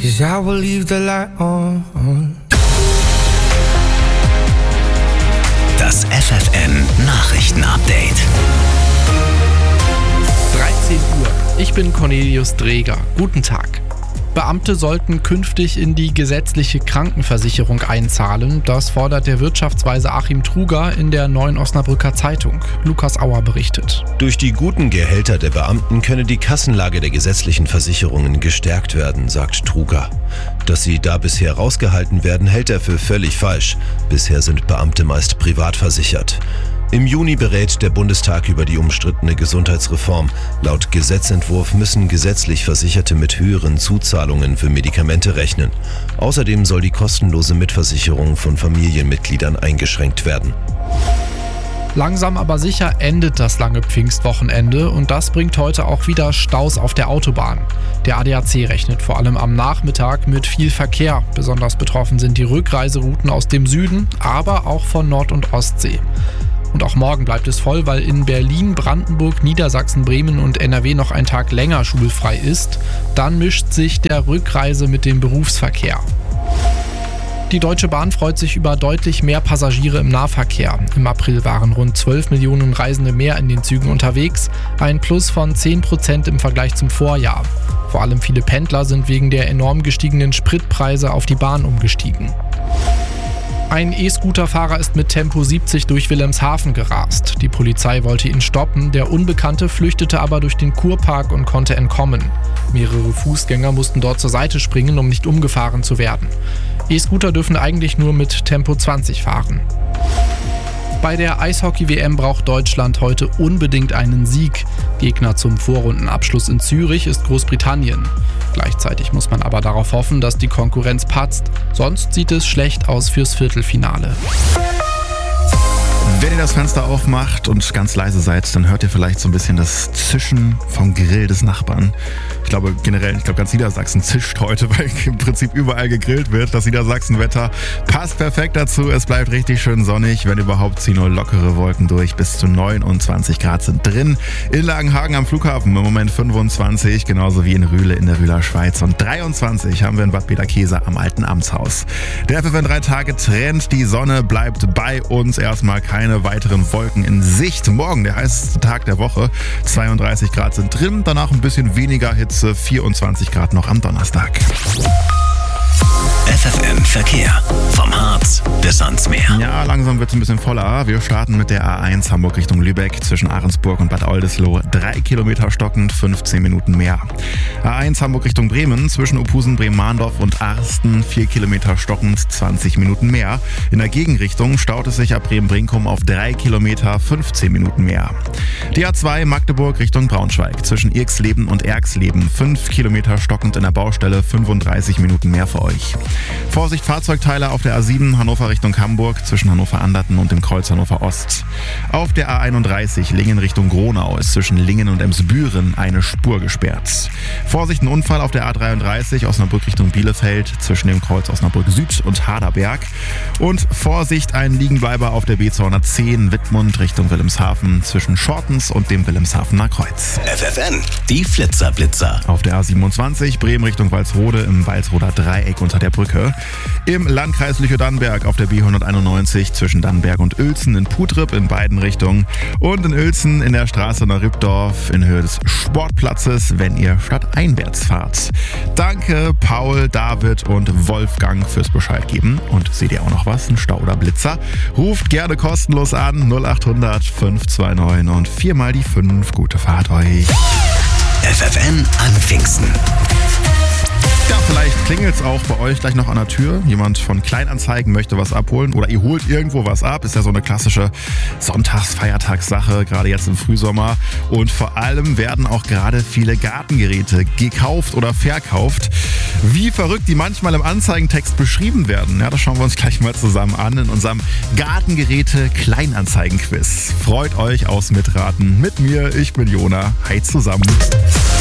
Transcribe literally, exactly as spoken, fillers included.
'cause I will leave the light on. Das F F N Nachrichtenupdate. dreizehn Uhr. Ich bin Cornelius Dreger. Guten Tag. Beamte sollten künftig in die gesetzliche Krankenversicherung einzahlen. Das fordert der Wirtschaftsweise Achim Truger in der Neuen Osnabrücker Zeitung. Lukas Auer berichtet. Durch die guten Gehälter der Beamten könne die Kassenlage der gesetzlichen Versicherungen gestärkt werden, sagt Truger. Dass sie da bisher rausgehalten werden, hält er für völlig falsch. Bisher sind Beamte meist privat versichert. Im Juni berät der Bundestag über die umstrittene Gesundheitsreform. Laut Gesetzentwurf müssen gesetzlich Versicherte mit höheren Zuzahlungen für Medikamente rechnen. Außerdem soll die kostenlose Mitversicherung von Familienmitgliedern eingeschränkt werden. Langsam aber sicher endet das lange Pfingstwochenende und das bringt heute auch wieder Staus auf der Autobahn. Der A D A C rechnet vor allem am Nachmittag mit viel Verkehr. Besonders betroffen sind die Rückreiserouten aus dem Süden, aber auch von Nord- und Ostsee. Und auch morgen bleibt es voll, weil in Berlin, Brandenburg, Niedersachsen, Bremen und N R W noch ein Tag länger schulfrei ist. Dann mischt sich der Rückreise mit dem Berufsverkehr. Die Deutsche Bahn freut sich über deutlich mehr Passagiere im Nahverkehr. Im April waren rund zwölf Millionen Reisende mehr in den Zügen unterwegs, ein Plus von zehn Prozent im Vergleich zum Vorjahr. Vor allem viele Pendler sind wegen der enorm gestiegenen Spritpreise auf die Bahn umgestiegen. Ein E-Scooter-Fahrer ist mit Tempo siebzig durch Wilhelmshaven gerast. Die Polizei wollte ihn stoppen, der Unbekannte flüchtete aber durch den Kurpark und konnte entkommen. Mehrere Fußgänger mussten dort zur Seite springen, um nicht umgefahren zu werden. E-Scooter dürfen eigentlich nur mit Tempo zwanzig fahren. Bei der Eishockey-W M braucht Deutschland heute unbedingt einen Sieg. Gegner zum Vorrundenabschluss in Zürich ist Großbritannien. Gleichzeitig muss man aber darauf hoffen, dass die Konkurrenz patzt. Sonst sieht es schlecht aus fürs Viertelfinale. Wenn ihr das Fenster aufmacht und ganz leise seid, dann hört ihr vielleicht so ein bisschen das Zischen vom Grill des Nachbarn. Ich glaube generell, ich glaube ganz Niedersachsen zischt heute, weil im Prinzip überall gegrillt wird. Das Niedersachsen-Wetter passt perfekt dazu. Es bleibt richtig schön sonnig. Wenn überhaupt, ziehen nur lockere Wolken durch. Bis zu neunundzwanzig Grad sind drin. In Langenhagen am Flughafen im Moment fünfundzwanzig, genauso wie in Rühle in der Rühler Schweiz. Und dreiundzwanzig haben wir in Bad Peterkese am Alten Amtshaus. Der F F N drei Tage Trend. Die Sonne bleibt bei uns. Erstmal keine weiteren Wolken in Sicht. Morgen der heißeste Tag der Woche. zweiunddreißig Grad sind drin. Danach ein bisschen weniger Hitze. vierundzwanzig Grad noch am Donnerstag. F F N Verkehr. Vom Harz bis ans Meer. Ja, langsam wird es ein bisschen voller. Wir starten mit der A eins Hamburg Richtung Lübeck zwischen Ahrensburg und Bad Oldesloe. Drei Kilometer stockend, fünfzehn Minuten mehr. A eins Hamburg Richtung Bremen zwischen Ophusen, Bremen-Mahndorf und Arsten. Vier Kilometer stockend, zwanzig Minuten mehr. In der Gegenrichtung staut es sich ab Bremen-Brinkum auf drei Kilometer, fünfzehn Minuten mehr. Die A zwei Magdeburg Richtung Braunschweig zwischen Irksleben und Erksleben. fünf Kilometer stockend in der Baustelle, fünfunddreißig Minuten mehr für euch. Vorsicht Fahrzeugteile auf der A sieben Hannover Richtung Hamburg zwischen Hannover-Anderten und dem Kreuz Hannover Ost. Auf der A einunddreißig Lingen Richtung Gronau ist zwischen Lingen und Emsbüren eine Spur gesperrt. Vorsicht ein Unfall auf der A dreiunddreißig Osnabrück Richtung Bielefeld zwischen dem Kreuz Osnabrück Süd und Haderberg. Und Vorsicht ein Liegenbleiber auf der B zweihundertzehn Wittmund Richtung Wilhelmshaven zwischen Schortens und dem Wilhelmshavener Kreuz. F F N, die Flitzerblitzer. Auf der A siebenundzwanzig Bremen Richtung Walsrode im Walsroder Dreieck unter der Brücke. Im Landkreis Lüchow-Dannenberg auf der B hunderteinundneunzig zwischen Dannenberg und Uelzen in Putrip in beiden Richtungen. Und in Uelzen in der Straße nach Rübdorf in Höhe des Sportplatzes, wenn ihr stadteinwärts fahrt. Danke Paul, David und Wolfgang fürs Bescheid geben. Und seht ihr auch noch was? Ein Stau oder Blitzer? Ruft gerne kostenlos an null acht hundert fünf zwei neun und viermal die fünf. Gute Fahrt euch. F F N an Pfingsten. Ja, vielleicht klingelt es auch bei euch gleich noch an der Tür. Jemand von Kleinanzeigen möchte was abholen oder ihr holt irgendwo was ab. Ist ja so eine klassische Sonntags-Feiertagssache, gerade jetzt im Frühsommer. Und vor allem werden auch gerade viele Gartengeräte gekauft oder verkauft. Wie verrückt die manchmal im Anzeigentext beschrieben werden, ja, das schauen wir uns gleich mal zusammen an in unserem Gartengeräte-Kleinanzeigen-Quiz. Freut euch aufs Mitraten mit mir, ich bin Jona. Hi zusammen.